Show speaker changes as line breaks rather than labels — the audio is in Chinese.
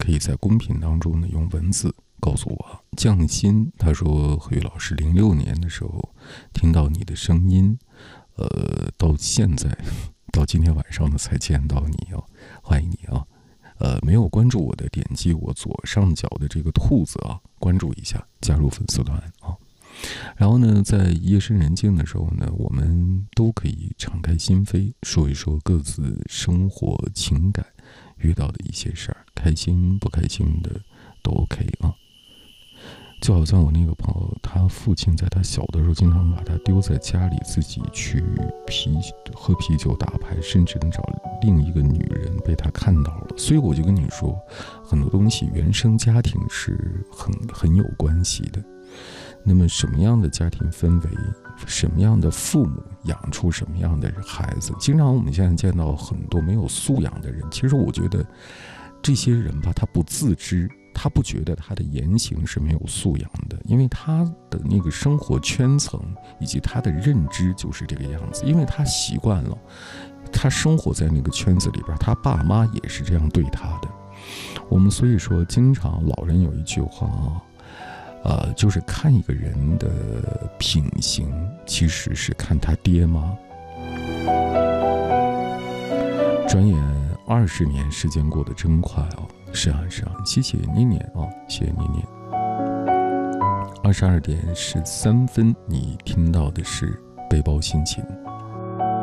可以在公屏当中呢用文字告诉我。匠心他说，何宇老师06年的时候听到你的声音，到现在到今天晚上呢才见到你啊，欢迎你啊。没有关注我的，点击我左上角的这个兔子啊，关注一下，加入粉丝团啊。然后呢，在夜深人静的时候呢，我们都可以敞开心扉，说一说各自生活情感遇到的一些事儿，开心不开心的都 OK 啊。就好像我那个朋友，他父亲在他小的时候经常把他丢在家里，自己去喝啤酒打牌，甚至能找另一个女人被他看到了。所以我就跟你说，很多东西原生家庭是很有关系的。那么什么样的家庭氛围，什么样的父母养出什么样的孩子，经常我们现在见到很多没有素养的人，其实我觉得这些人吧，他不自知，他不觉得他的言行是没有素养的，因为他的那个生活圈层以及他的认知就是这个样子，因为他习惯了，他生活在那个圈子里边，他爸妈也是这样对他的。我们所以说，经常老人有一句话就是看一个人的品行，其实是看他爹妈。转眼20年，时间过得真快哦。是啊，谢谢念念啊，谢谢念念。22点13分，你听到的是背包心情。